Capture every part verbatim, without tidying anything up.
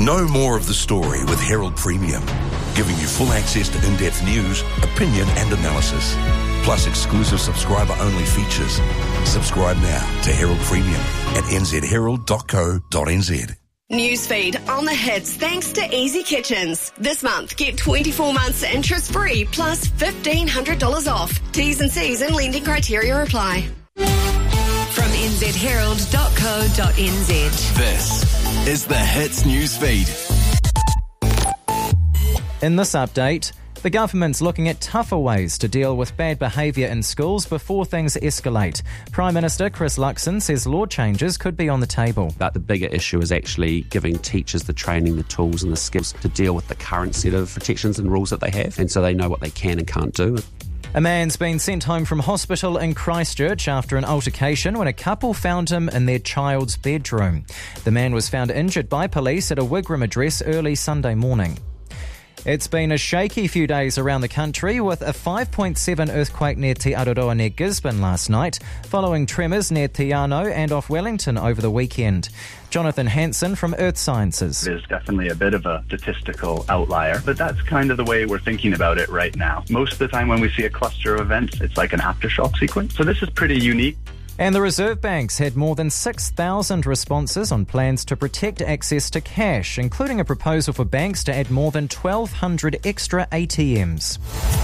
Know more of the story with Herald Premium, giving you full access to in-depth news, opinion and analysis, plus exclusive subscriber-only features. Subscribe now to Herald Premium at n z herald dot co dot n z. Newsfeed on the hits thanks to Easy Kitchens. This month, get twenty-four months interest-free plus fifteen hundred dollars off. T's and C's and lending criteria apply. From n z herald dot co dot n z. This is the Hits Newsfeed. In this update, the government's looking at tougher ways to deal with bad behaviour in schools before things escalate. Prime Minister Chris Luxon says law changes could be on the table. But the bigger issue is actually giving teachers the training, the tools and the skills to deal with the current set of protections and rules that they have, and so they know what they can and can't do. A man's been sent home from hospital in Christchurch after an altercation when a couple found him in their child's bedroom. The man was found injured by police at a Wigram address early Sunday morning. It's been a shaky few days around the country with a five point seven earthquake near Te Aroha near Gisborne last night, following tremors near Te Anau and off Wellington over the weekend. Jonathan Hansen from Earth Sciences. There's definitely a bit of a statistical outlier, but that's kind of the way we're thinking about it right now. Most of the time when we see a cluster of events, it's like an aftershock sequence. So this is pretty unique. And the Reserve Bank's had more than six thousand responses on plans to protect access to cash, including a proposal for banks to add more than twelve hundred extra A T Ms.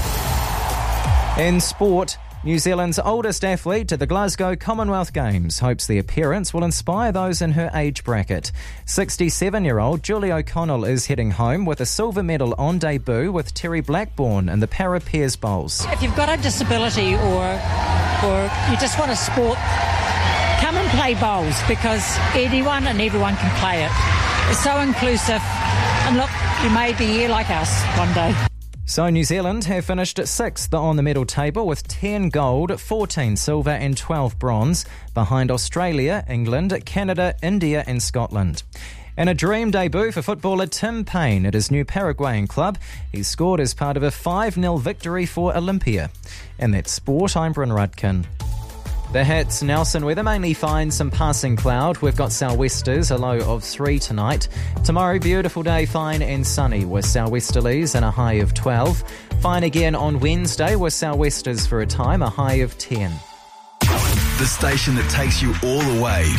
In sport, New Zealand's oldest athlete to the Glasgow Commonwealth Games hopes the appearance will inspire those in her age bracket. sixty-seven-year-old Julie O'Connell is heading home with a silver medal on debut with Terry Blackburn in the Para Pairs Bowls. If you've got a disability or or you just want a sport, come and play bowls because anyone and everyone can play it. It's so inclusive. And look, you may be here like us one day. So New Zealand have finished at sixth on the medal table with ten gold, fourteen silver and twelve bronze, behind Australia, England, Canada, India and Scotland. And a dream debut for footballer Tim Payne at his new Paraguayan club. He scored as part of a five nil victory for Olympia. And that's sport, I'm Bryn Rudkin. The hits, Nelson weather, mainly fine, some passing cloud. We've got sou'westers, a low of three tonight. Tomorrow, beautiful day, fine and sunny with sou'westerlies and a high of twelve. Fine again on Wednesday with sou'westers for a time, a high of ten. The station that takes you all the way